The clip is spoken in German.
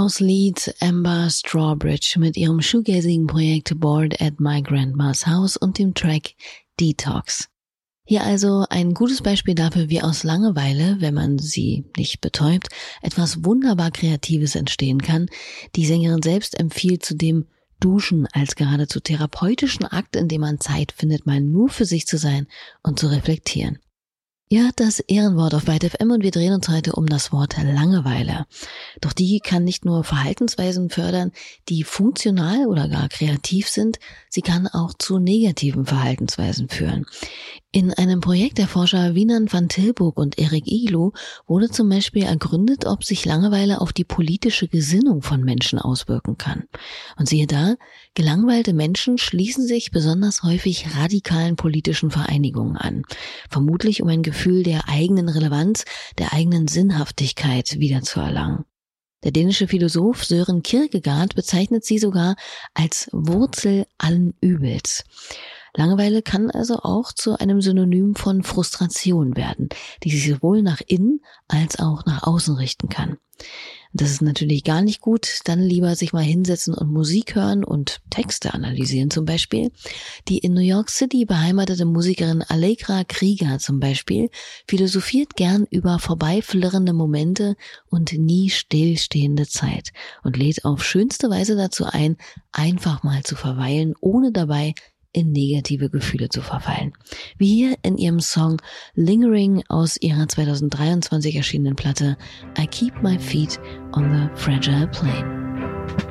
House-Lied Amber Strawbridge mit ihrem Shoegazing-Projekt Bored at My Grandma's House und dem Track Detox. Hier also ein gutes Beispiel dafür, wie aus Langeweile, wenn man sie nicht betäubt, etwas wunderbar Kreatives entstehen kann. Die Sängerin selbst empfiehlt zudem Duschen als geradezu therapeutischen Akt, in dem man Zeit findet, mal nur für sich zu sein und zu reflektieren. Ihr hört das Ehrenwort auf Byte FM und wir drehen uns heute um das Wort Langeweile. Doch die kann nicht nur Verhaltensweisen fördern, die funktional oder gar kreativ sind, sie kann auch zu negativen Verhaltensweisen führen. In einem Projekt der Forscher Winan van Tilburg und Erik Iglu wurde zum Beispiel ergründet, ob sich Langeweile auf die politische Gesinnung von Menschen auswirken kann. Und siehe da, gelangweilte Menschen schließen sich besonders häufig radikalen politischen Vereinigungen an, vermutlich um ein Gefühl der eigenen Relevanz, der eigenen Sinnhaftigkeit wiederzuerlangen. Der dänische Philosoph Søren Kierkegaard bezeichnet sie sogar als Wurzel allen Übels. Langeweile kann also auch zu einem Synonym von Frustration werden, die sich sowohl nach innen als auch nach außen richten kann. Das ist natürlich gar nicht gut, dann lieber sich mal hinsetzen und Musik hören und Texte analysieren zum Beispiel. Die in New York City beheimatete Musikerin Allegra Krieger zum Beispiel philosophiert gern über vorbeiflirrende Momente und nie stillstehende Zeit und lädt auf schönste Weise dazu ein, einfach mal zu verweilen, ohne dabei in negative Gefühle zu verfallen. Wie hier in ihrem Song Lingering aus ihrer 2023 erschienenen Platte I Keep My Feet on the Fragile Plane.